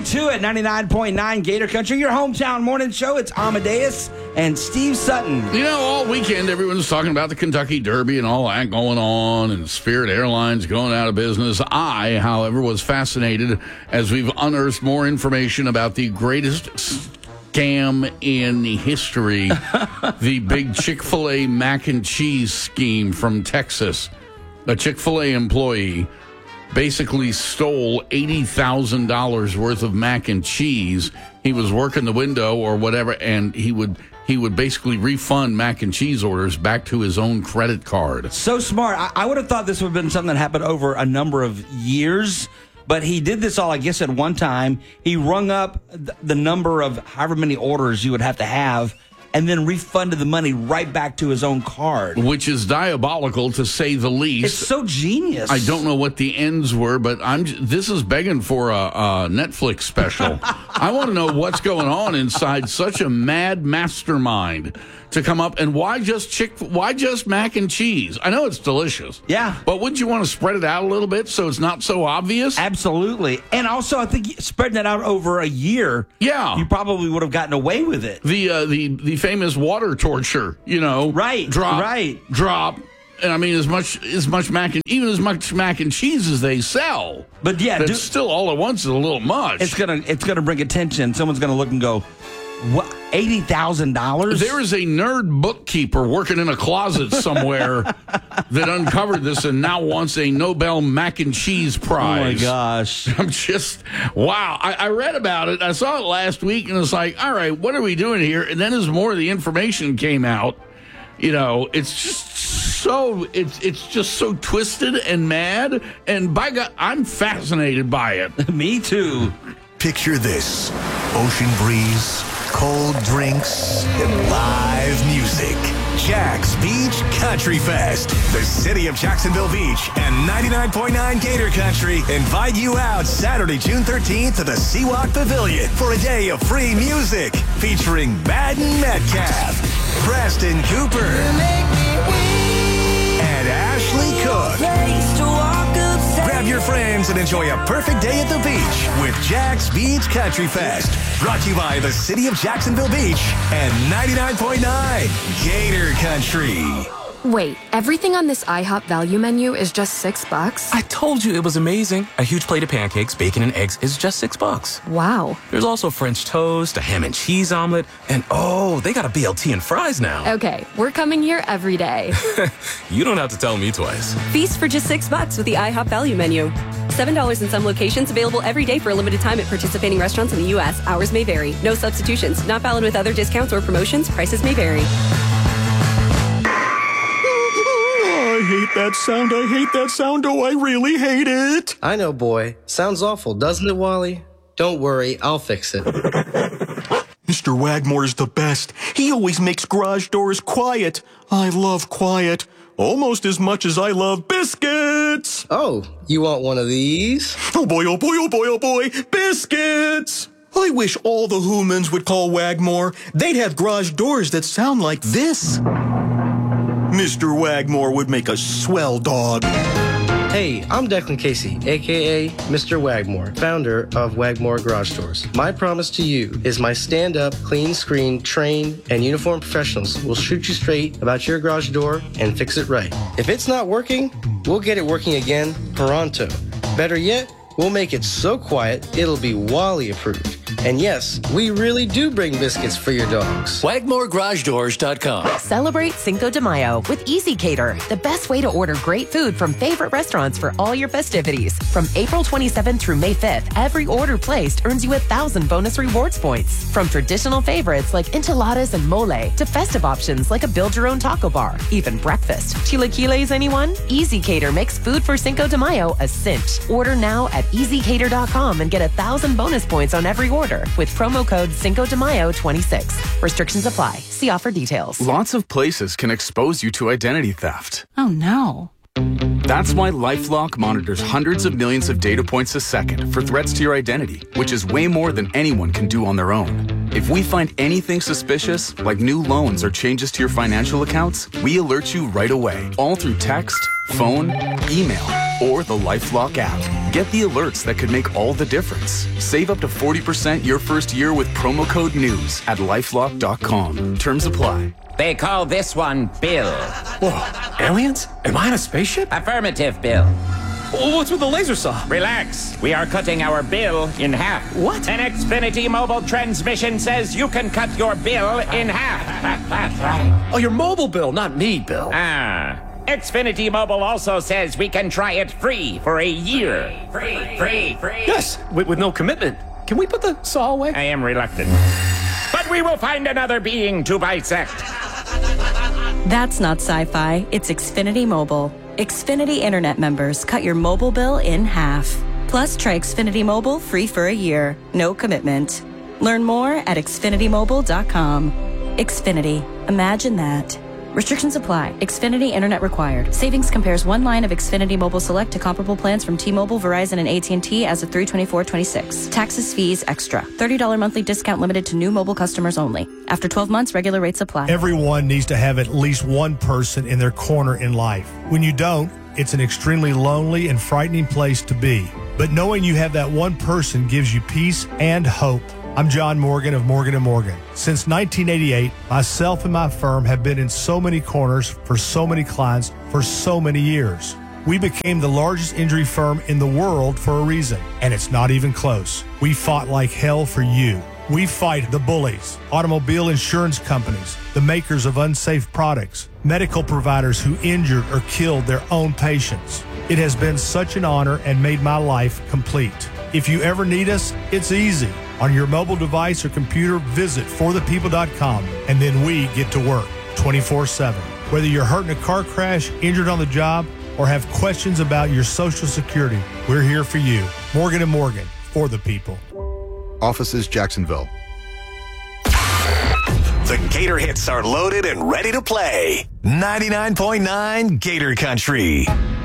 to it. 99.9 Gator Country, your hometown morning show. It's Amadeus and Steve Sutton. You know, all weekend everyone's talking about the Kentucky Derby and all that going on and Spirit Airlines going out of business. I, however, was fascinated as we've unearthed more information about the greatest scam in history, the big Chick-fil-A mac and cheese scheme from Texas. A Chick-fil-A employee basically stole $80,000 worth of mac and cheese. He was working the window or whatever, and he would basically refund mac and cheese orders back to his own credit card. So smart. I would have thought this would have been something that happened over a number of years, but he did this all, I guess, at one time. He rung up the number of however many orders you would have to have, and then refunded the money right back to his own card. Which is diabolical, to say the least. It's so genius. I don't know what the ends were, but this is begging for a Netflix special. I want to know what's going on inside such a mad mastermind to come up. And why just mac and cheese? I know it's delicious. Yeah. But wouldn't you want to spread it out a little bit so it's not so obvious? Absolutely. And also, I think spreading it out over a year, yeah, you probably would have gotten away with it. The famous water torture, you know. Right. Drop. And I mean, as much mac and cheese as they sell. But yeah, that's still all at once is a little much. It's gonna bring attention. Someone's gonna look and go, what, $80,000? There is a nerd bookkeeper working in a closet somewhere that uncovered this and now wants a Nobel mac and cheese prize. Oh my gosh. I'm just, wow. I read about it. I saw it last week and it's like, all right, what are we doing here? And then as more of the information came out, you know, it's just so twisted and mad. And by God, I'm fascinated by it. Me too. Picture this: ocean breeze, cold drinks, and live music. Jack's Beach Country Fest. The city of Jacksonville Beach and 99.9 Gator Country invite you out Saturday, June 13th to the Seawalk Pavilion for a day of free music featuring Madden Metcalf, Preston Cooper, and Ashley Cook. Grab your friends and enjoy a perfect day at the beach with Jack's Beach Country Fest. Brought to you by the City of Jacksonville Beach and 99.9 Gator Country. Wait, everything on this IHOP value menu is just $6? I told you it was amazing. A huge plate of pancakes, bacon, and eggs is just $6. Wow. There's also French toast, a ham and cheese omelet, and oh, they got a BLT and fries now. Okay, we're coming here every day. You don't have to tell me twice. Feast for just $6 with the IHOP value menu. $7 in some locations, available every day for a limited time at participating restaurants in the U.S. Hours may vary. No substitutions. Not valid with other discounts or promotions. Prices may vary. I hate that sound. Oh, I really hate it. I know, boy. Sounds awful, doesn't it, Wally? Don't worry, I'll fix it. Mr. Wagmore's the best. He always makes garage doors quiet. I love quiet. Almost as much as I love biscuits. Oh, you want one of these? Oh boy, oh boy, oh boy, oh boy. Biscuits! I wish all the humans would call Wagmore. They'd have garage doors that sound like this. Mr. Wagmore would make a swell dog. Hey, I'm Declan Casey, a.k.a. Mr. Wagmore, founder of Wagmore Garage Doors. My promise to you is my stand-up, clean-screen, trained, and uniformed professionals will shoot you straight about your garage door and fix it right. If it's not working, we'll get it working again pronto. Better yet, we'll make it so quiet, it'll be Wally approved. And yes, we really do bring biscuits for your dogs. WagmoreGarageDoors.com. Celebrate Cinco de Mayo with EasyCater, the best way to order great food from favorite restaurants for all your festivities. From April 27th through May 5th, every order placed earns you 1,000 bonus rewards points. From traditional favorites like enchiladas and mole to festive options like a build-your-own taco bar, even breakfast. Chilaquiles, anyone? EasyCater makes food for Cinco de Mayo a cinch. Order now at EasyCater.com and get 1,000 bonus points on every order with promo code Cinco de Mayo 26. Restrictions apply. See offer details. Lots of places can expose you to identity theft. Oh no. That's why LifeLock monitors hundreds of millions of data points a second for threats to your identity, which is way more than anyone can do on their own. If we find anything suspicious, like new loans or changes to your financial accounts, we alert you right away, all through text, phone, email, or the LifeLock app. Get the alerts that could make all the difference. Save up to 40% your first year with promo code NEWS at LifeLock.com. Terms apply. They call this one Bill. Whoa, aliens? Am I on a spaceship? Affirmative, Bill. What's with the laser saw? Relax. We are cutting our bill in half. What? An Xfinity mobile transmission says you can cut your bill in half. Oh, your mobile bill, not me, Bill. Xfinity Mobile also says we can try it free for a year. Free. Yes, with no commitment. Can we put the saw away? I am reluctant. But we will find another being to bisect. That's not sci-fi. It's Xfinity Mobile. Xfinity Internet members cut your mobile bill in half. Plus, try Xfinity Mobile free for a year. No commitment. Learn more at xfinitymobile.com. Xfinity. Imagine that. Restrictions apply. Xfinity Internet required. Savings compares one line of Xfinity Mobile Select to comparable plans from T-Mobile, Verizon, and AT&T as of 3/24/26. Taxes, fees, extra. $30 monthly discount limited to new mobile customers only. After 12 months, regular rates apply. Everyone needs to have at least one person in their corner in life. When you don't, it's an extremely lonely and frightening place to be. But knowing you have that one person gives you peace and hope. I'm John Morgan of Morgan & Morgan. Since 1988, myself and my firm have been in so many corners for so many clients for so many years. We became the largest injury firm in the world for a reason, and it's not even close. We fought like hell for you. We fight the bullies, automobile insurance companies, the makers of unsafe products, medical providers who injured or killed their own patients. It has been such an honor and made my life complete. If you ever need us, it's easy. On your mobile device or computer, visit forthepeople.com, and then we get to work 24/7. Whether you're hurt in a car crash, injured on the job, or have questions about your Social Security, we're here for you. Morgan & Morgan, for the people. Offices, Jacksonville. The Gator hits are loaded and ready to play. 99.9 Gator Country.